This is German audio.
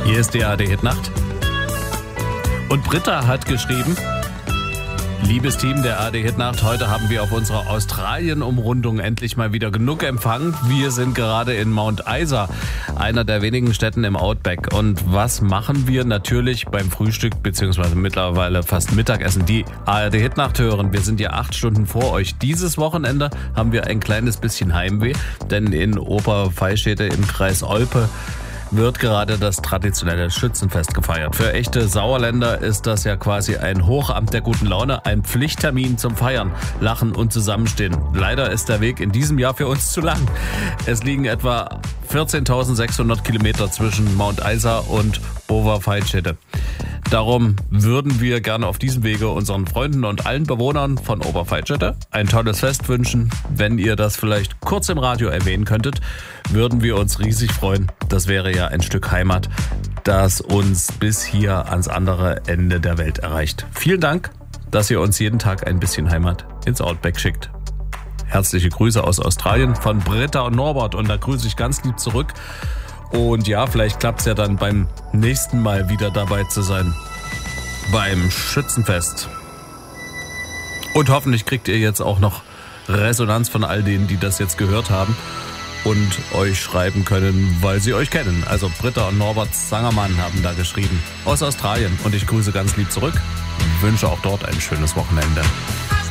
Hier ist die ARD-Hit-Nacht. Und Britta hat geschrieben: Liebes Team der ARD-Hit-Nacht, heute haben wir auf unserer Australien-Umrundung endlich mal wieder genug Empfang. Wir sind gerade in Mount Isa, einer der wenigen Städten im Outback. Und was machen wir? Natürlich beim Frühstück bzw. mittlerweile fast Mittagessen die ARD-Hit-Nacht hören. Wir sind ja 8 Stunden vor euch. Dieses Wochenende haben wir ein kleines bisschen Heimweh, denn in Oberfeischede im Kreis Olpe wird gerade das traditionelle Schützenfest gefeiert. Für echte Sauerländer ist das ja quasi ein Hochamt der guten Laune, ein Pflichttermin zum Feiern, Lachen und Zusammenstehen. Leider ist der Weg in diesem Jahr für uns zu lang. Es liegen etwa 14.600 Kilometer zwischen Mount Isa und Oberfeischede. Darum würden wir gerne auf diesem Wege unseren Freunden und allen Bewohnern von Oberfeischede ein tolles Fest wünschen. Wenn ihr das vielleicht kurz im Radio erwähnen könntet, würden wir uns riesig freuen. Das wäre ja ein Stück Heimat, das uns bis hier ans andere Ende der Welt erreicht. Vielen Dank, dass ihr uns jeden Tag ein bisschen Heimat ins Outback schickt. Herzliche Grüße aus Australien von Britta und Norbert, und da grüße ich ganz lieb zurück. Und ja, vielleicht klappt es ja dann beim nächsten Mal wieder dabei zu sein. Beim Schützenfest. Und hoffentlich kriegt ihr jetzt auch noch Resonanz von all denen, die das jetzt gehört haben und euch schreiben können, weil sie euch kennen. Also Britta und Norbert Sangermann haben da geschrieben aus Australien. Und ich grüße ganz lieb zurück. Wünsche auch dort ein schönes Wochenende.